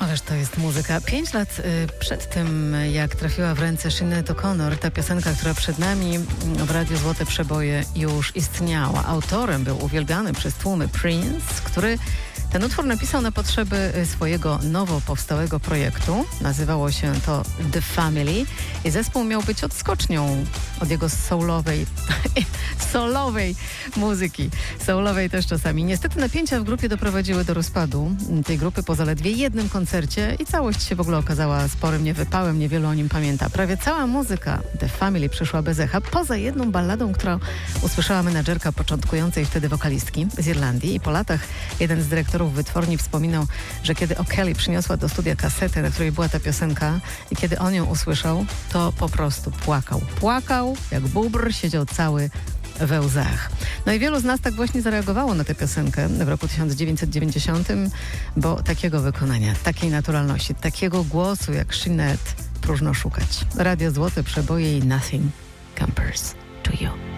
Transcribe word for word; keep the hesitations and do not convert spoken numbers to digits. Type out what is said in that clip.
Ależ to jest muzyka. Pięć lat y, przed tym, jak trafiła w ręce Sinéad O'Connor, ta piosenka, która przed nami w Radiu Złote Przeboje już istniała. Autorem był uwielbiany przez tłumy Prince, który ten utwór napisał na potrzeby swojego nowo powstałego projektu. Nazywało się to The Family i zespół miał być odskocznią od jego soulowej, solowej muzyki. Soulowej też czasami. Niestety napięcia w grupie doprowadziły do rozpadu tej grupy po zaledwie jednym koncercie i całość się w ogóle okazała sporym niewypałem, niewielu o nim pamięta. Prawie cała muzyka The Family przyszła bez echa, poza jedną balladą, którą usłyszała menadżerka początkującej wtedy wokalistki z Irlandii i po latach jeden z dyrektorów wytwórni wspominał, że kiedy O'Kelly przyniosła do studia kasetę, na której była ta piosenka i kiedy on ją usłyszał, to po prostu płakał. Płakał jak bóbr, siedział cały we łzach. No i wielu z nas tak właśnie zareagowało na tę piosenkę w roku tysiąc dziewięćset dziewięćdziesiątym, bo takiego wykonania, takiej naturalności, takiego głosu jak Sinéad próżno szukać. Radio Złote Przeboje i Nothing Compares to You.